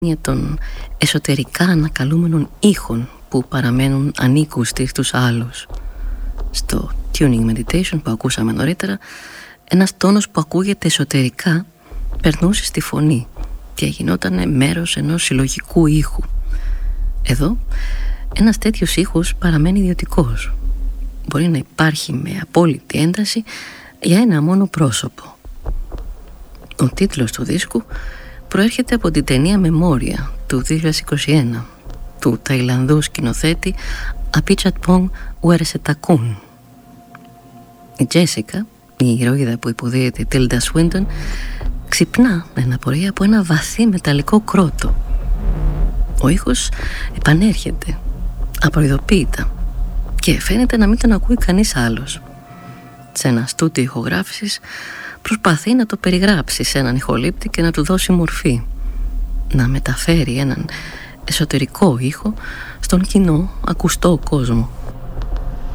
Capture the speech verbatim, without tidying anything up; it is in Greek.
των εσωτερικά ανακαλούμενων ήχων που παραμένουν ανήκουστοι στους άλλους. Στο tuning meditation που ακούσαμε νωρίτερα, ένας τόνος που ακούγεται εσωτερικά περνούσε στη φωνή και γινόταν μέρος ενός συλλογικού ήχου. Εδώ ένας τέτοιος ήχος παραμένει ιδιωτικός. Μπορεί να υπάρχει με απόλυτη ένταση για ένα μόνο πρόσωπο. Ο τίτλος του δίσκου προέρχεται από την ταινία Μεμόρια του δύο χιλιάδες είκοσι ένα του Ταϊλανδού σκηνοθέτη Apichatpong Weerasethakul. Η Τζέσικα, η ηρωίδα που υποδίεται Tilda Swinton, ξυπνά με αναπορία από ένα βαθύ μεταλλικό κρότο. Ο ήχος επανέρχεται απροειδοποίητα και φαίνεται να μην τον ακούει κανείς άλλος. Σε ένα στούντιο ηχογράφησης προσπαθεί να το περιγράψει σε έναν ηχολήπτη και να του δώσει μορφή, να μεταφέρει έναν εσωτερικό ήχο στον κοινό ακουστό κόσμο.